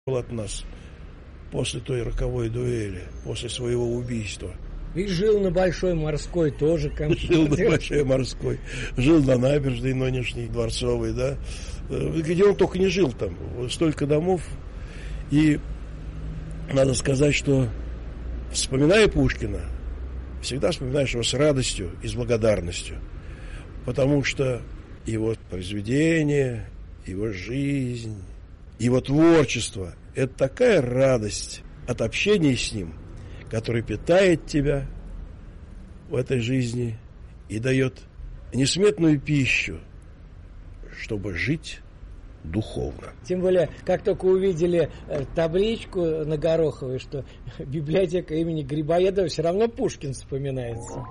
от нас после той роковой дуэли, после своего убийства. И жил на Большой Морской тоже. Жил на Большой Морской, жил на набережной нынешней, Дворцовой, да. Где он только не жил там, столько домов. И надо сказать, что, вспоминая Пушкина, всегда вспоминаешь его с радостью и с благодарностью, потому что его произведения, его жизнь, его творчество – это такая радость от общения с ним, который питает тебя в этой жизни и дает несметную пищу, чтобы жить духовно. Тем более, как только увидели табличку на Гороховой, что библиотека имени Грибоедова, все равно Пушкин вспоминается.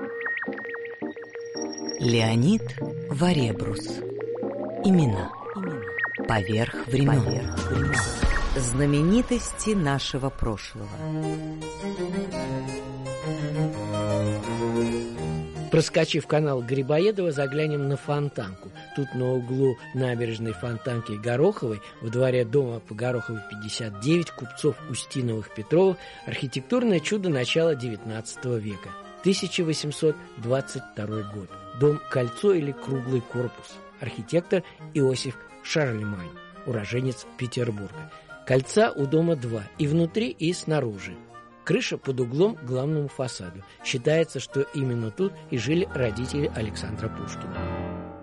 Леонид Варебрус. Имена. Поверх времен. Знаменитости нашего прошлого. Проскочив канал Грибоедова, заглянем на Фонтанку. Тут на углу набережной Фонтанки и Гороховой, в дворе дома по Гороховой 59, купцов Устиновых-Петровых, архитектурное чудо начала XIX века. 1822 год. Дом «Кольцо» или «Круглый корпус». Архитектор Иосиф Шарлемань, уроженец Петербурга. Кольца у дома 2, и внутри, и снаружи. Крыша под углом к главному фасаду. Считается, что именно тут и жили родители Александра Пушкина.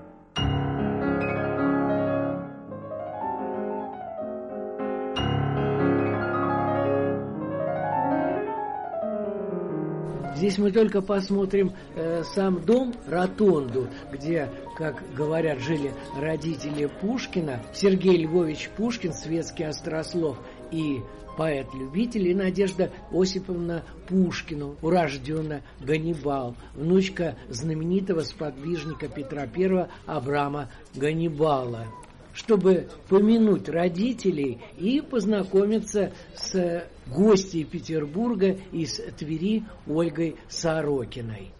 Здесь мы только посмотрим сам дом, ротонду, где, как говорят, жили родители Пушкина, Сергей Львович Пушкин, светский острослов, и поэт-любитель, и Надежда Осиповна Пушкина, урожденная Ганнибал, внучка знаменитого сподвижника Петра I Абрама Ганнибала, чтобы помянуть родителей и познакомиться с гостьей Петербурга из Твери Ольгой Сорокиной.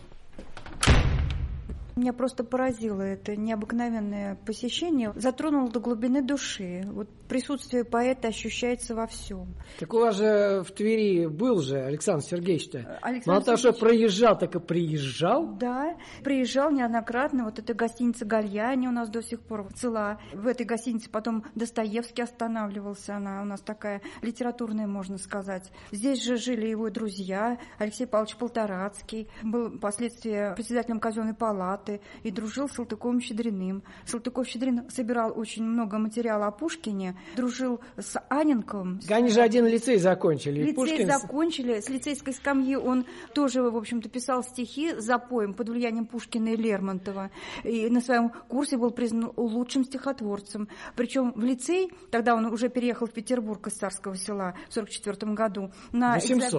Меня просто поразило это необыкновенное посещение, затронуло до глубины души. Вот присутствие поэта ощущается во всем. Так у вас же в Твери был же Александр Сергеевич-то. Мало того, что проезжал, так и приезжал. Да, приезжал неоднократно. Вот эта гостиница «Гальяни» у нас до сих пор цела. В этой гостинице потом Достоевский останавливался. Она у нас такая литературная, можно сказать. Здесь же жили его друзья. Алексей Павлович Полторацкий был впоследствии председателем казенной палаты и дружил с Салтыковым-Щедриным. Салтыков-Щедрин собирал очень много материала о Пушкине, дружил с Анненковым. Они же один лицей закончили. Лицей закончили. С лицейской скамьи он тоже, в общем-то, писал стихи с запоем под влиянием Пушкина и Лермонтова. И на своем курсе был признан лучшим стихотворцем. Причем в лицей, тогда он уже переехал в Петербург из Царского Села в 1944 году. В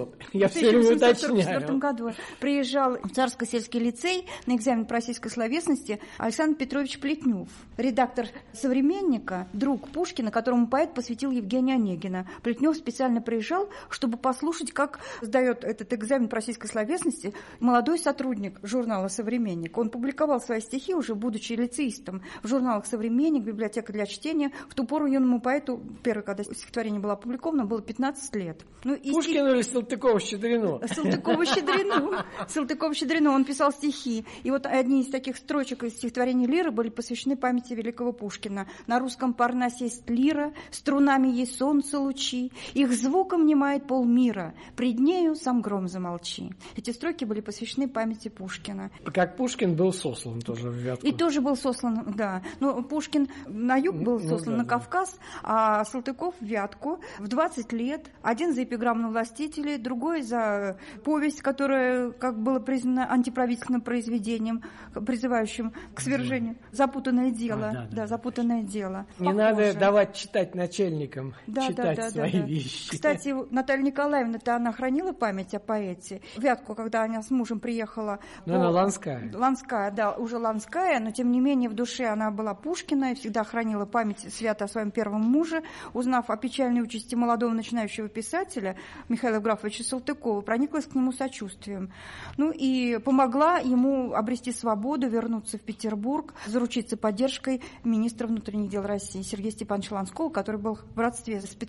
1844 году приезжал в Царско-сельский лицей на экзамен по российской словесности Александр Петрович Плетнев, редактор «Современника», друг Пушкина, которому поэт посвятил Евгения Онегина. Плетнев специально приезжал, чтобы послушать, как сдает этот экзамен по российской словесности молодой сотрудник журнала «Современник». Он публиковал свои стихи, уже будучи лицеистом, в журналах «Современник», «Библиотека для чтения». В ту пору юному поэту, первое, когда стихотворение было опубликовано, было 15 лет. Пушкину или Салтыкову-Щедрину? Салтыкову-Щедрину он писал стихи. И вот одни из таких строчек из стихотворений лиры были посвящены памяти великого Пушкина. На русском Парнасе есть лира, струнами ей солнце лучи, их звуком внимает полмира, пред нею сам гром замолчи. Эти строки были посвящены памяти Пушкина. Как Пушкин был сослан тоже в Вятку. И тоже был сослан, да. Но Пушкин на юг был сослан на Кавказ, а Салтыков в Вятку в 20 лет. Один за эпиграмму властителей, другой за повесть, которая, как было признано, антиправительственным произведением, призывающим к свержению. Запутанное дело. Запутанное дело. Не надо давать читать начальникам, читать свои вещи. Кстати, Наталья Николаевна-то она хранила память о поэте. В Вятку, когда она с мужем приехала... она Ланская. Ланская, да, уже Ланская, но тем не менее в душе она была Пушкина и всегда хранила память свято о своем первом муже. Узнав о печальной участи молодого начинающего писателя Михаила Евграфовича Салтыкова, прониклась к нему сочувствием. И помогла ему обрести свободу свободу, вернуться в Петербург, заручиться поддержкой министра внутренних дел России Сергея Степановича Ланского, который был в родстве с